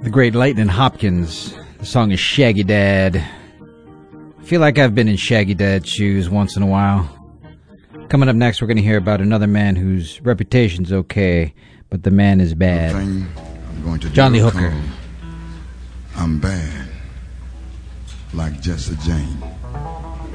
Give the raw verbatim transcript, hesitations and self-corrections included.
The great Lightning Hopkins. The song is Shaggy Dad. I feel like I've been in Shaggy Dad's shoes once in a while. Coming up next, we're going to hear about another man whose reputation's okay, but the man is bad. I'm going to John Lee Hooker. I'm bad, like Jesse James.